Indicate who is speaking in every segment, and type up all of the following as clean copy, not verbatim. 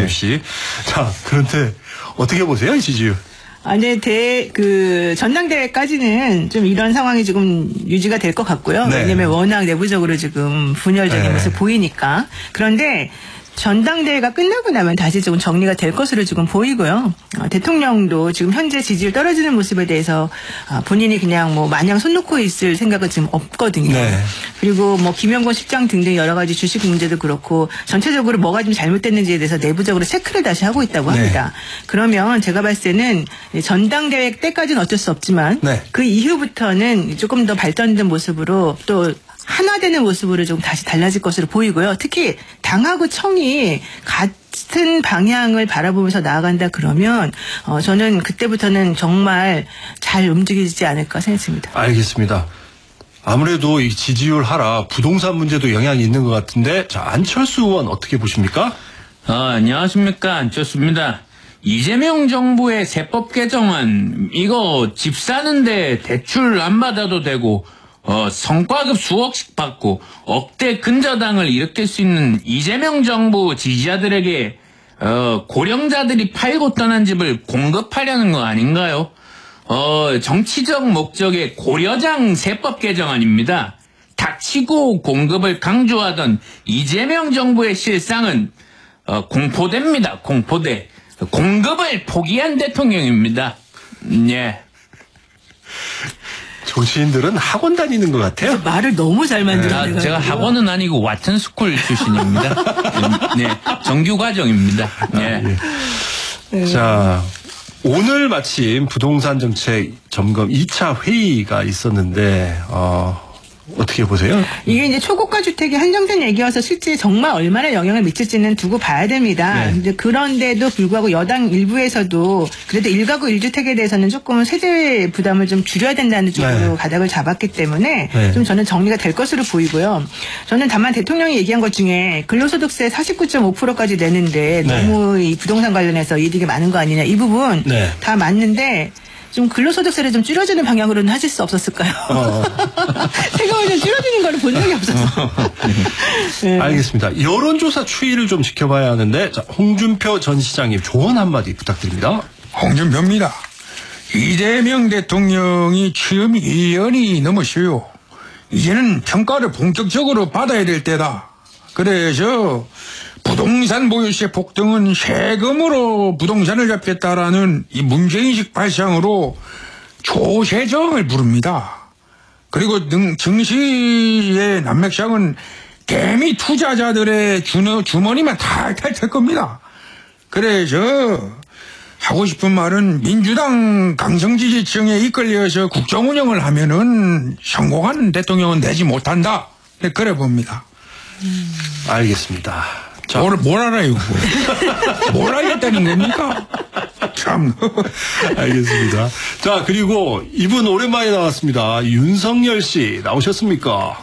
Speaker 1: 김민주 씨. 자, 그런데 어떻게 보세요, 이 지지율?
Speaker 2: 네, 전당대회까지는 좀 이런 상황이 지금 유지가 될 것 같고요.
Speaker 1: 네.
Speaker 2: 왜냐면 워낙 내부적으로 지금 분열적인
Speaker 1: 네.
Speaker 2: 모습 보이니까. 그런데 전당대회가 끝나고 나면 다시 조금 정리가 될 것으로 지금 보이고요. 대통령도 지금 현재 지지율 떨어지는 모습에 대해서 본인이 그냥 뭐 마냥 손 놓고 있을 생각은 지금 없거든요.
Speaker 1: 네.
Speaker 2: 그리고 뭐 김영권 실장 등등 여러 가지 주식 문제도 그렇고 전체적으로 뭐가 좀 잘못됐는지에 대해서 내부적으로 체크를 다시 하고 있다고 합니다.
Speaker 1: 네.
Speaker 2: 그러면 제가 봤을 때는 전당대회 때까지는 어쩔 수 없지만
Speaker 1: 네.
Speaker 2: 그 이후부터는 조금 더 발전된 모습으로 또 하나되는 모습으로 좀 다시 달라질 것으로 보이고요. 특히 당하고 청이 같은 방향을 바라보면서 나아간다 그러면 저는 그때부터는 정말 잘 움직이지 않을까 생각합니다.
Speaker 1: 알겠습니다. 아무래도 이 지지율 하락, 부동산 문제도 영향이 있는 것 같은데, 자, 안철수 의원 어떻게 보십니까?
Speaker 3: 안녕하십니까, 안철수입니다. 이재명 정부의 세법 개정안, 이거 집 사는데 대출 안 받아도 되고 성과급 수억씩 받고 억대 근저당을 일으킬 수 있는 이재명 정부 지지자들에게 고령자들이 팔고 떠난 집을 공급하려는 거 아닌가요? 정치적 목적의 고려장 세법 개정안입니다. 닥치고 공급을 강조하던 이재명 정부의 실상은 공포대입니다. 공포대. 공급을 포기한 대통령입니다. 예.
Speaker 1: 정치인들은 학원 다니는 것 같아요.
Speaker 2: 말을 너무 잘 만들어요.
Speaker 3: 제가 학원은 아니고 와튼스쿨 출신입니다. 네, 정규 과정입니다. 네.
Speaker 1: 자, 오늘 마침 부동산 정책 점검 2차 회의가 있었는데, 어떻게 보세요?
Speaker 2: 이게 이제 초고가 주택이 한정된 얘기여서 실제 정말 얼마나 영향을 미칠지는 두고 봐야 됩니다.
Speaker 1: 네.
Speaker 2: 이제 그런데도 불구하고 여당 일부에서도 그래도 1가구 1주택에 대해서는 조금 세제 부담을 좀 줄여야 된다는 쪽으로
Speaker 1: 네.
Speaker 2: 가닥을 잡았기 때문에
Speaker 1: 네.
Speaker 2: 좀 저는 정리가 될 것으로 보이고요. 저는 다만 대통령이 얘기한 것 중에 근로소득세 49.5%까지 내는데
Speaker 1: 네.
Speaker 2: 너무 이 부동산 관련해서 이득이 많은 거 아니냐 이 부분
Speaker 1: 네.
Speaker 2: 다 맞는데 좀 근로소득세를 좀 줄여주는 방향으로는 하실 수 없었을까요? 세금을 좀 줄여주는 걸 본 적이 없어서. 네.
Speaker 1: 알겠습니다. 여론조사 추이를 좀 지켜봐야 하는데, 자, 홍준표 전 시장님 조언 한마디 부탁드립니다.
Speaker 4: 홍준표입니다. 이재명 대통령이 취임 2년이 넘었어요. 이제는 평가를 본격적으로 받아야 될 때다. 그래서 부동산 보유세 폭등은 세금으로 부동산을 잡겠다라는 이 문제인식 발상으로 조세정을 부릅니다. 그리고 증시의 난맥상은 개미 투자자들의 주머니만 탈탈 털 겁니다. 그래서 하고 싶은 말은 민주당 강성 지지층에 이끌려서 국정 운영을 하면은 성공하는 대통령은 되지 못한다. 네, 그래 봅니다.
Speaker 1: 알겠습니다. 자,
Speaker 4: 뭘 알아요, 뭘 알겠다는 겁니까? 참.
Speaker 1: 알겠습니다. 자, 그리고 이분 오랜만에 나왔습니다. 윤석열 씨 나오셨습니까?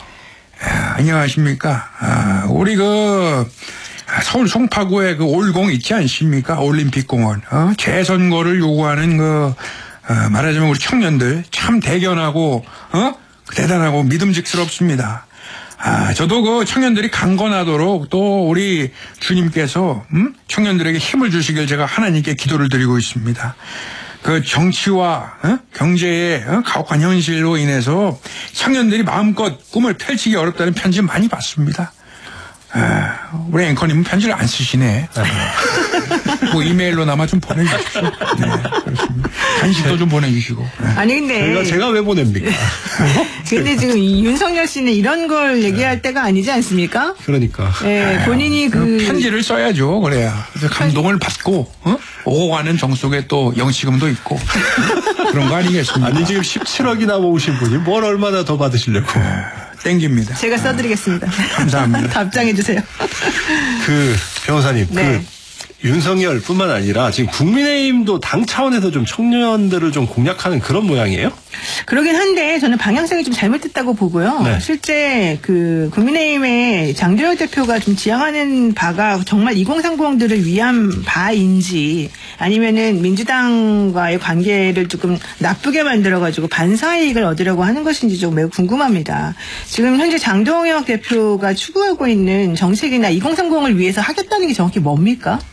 Speaker 4: 안녕하십니까. 우리 서울 송파구에 올공 있지 않습니까? 올림픽공원. 재선거를 요구하는 말하자면 우리 청년들 참 대견하고, 대단하고 믿음직스럽습니다. 저도 청년들이 강건하도록 또 우리 주님께서, 청년들에게 힘을 주시길 제가 하나님께 기도를 드리고 있습니다. 정치와 경제의 가혹한 현실로 인해서 청년들이 마음껏 꿈을 펼치기 어렵다는 편지 많이 받습니다. 우리 앵커님은 편지를 안 쓰시네. 뭐 이메일로나마 좀 보내주십시오. 네, 그렇습니다. 간식도 좀 보내주시고. 네.
Speaker 2: 아니 근데
Speaker 1: 제가 왜 보냅니까?
Speaker 2: 근데 지금 이 윤석열 씨는 이런 걸 얘기할 때가 아니지 않습니까?
Speaker 1: 그러니까.
Speaker 2: 네, 본인이
Speaker 4: 편지를 써야죠. 그래야 감동을 받고 오고 가는 정 속에 또 영치금도 있고 그런 거 아니겠습니까?
Speaker 1: 아니 지금 17억이나 모으신 분이 뭘 얼마나 더 받으시려고.
Speaker 4: 땡깁니다.
Speaker 2: 제가 써드리겠습니다.
Speaker 4: 감사합니다.
Speaker 2: 답장해 주세요.
Speaker 1: 변호사님,
Speaker 2: 네.
Speaker 1: 윤석열뿐만 아니라 지금 국민의힘도 당 차원에서 좀 청년들을 좀 공략하는 그런 모양이에요?
Speaker 2: 그러긴 한데 저는 방향성이 좀 잘못됐다고 보고요.
Speaker 1: 네.
Speaker 2: 실제 국민의힘의 장도혁 대표가 좀 지향하는 바가 정말 2030들을 위한 바인지 아니면은 민주당과의 관계를 조금 나쁘게 만들어가지고 반사이익을 얻으려고 하는 것인지 좀 매우 궁금합니다. 지금 현재 장도혁 대표가 추구하고 있는 정책이나 2030을 위해서 하겠다는 게 정확히 뭡니까?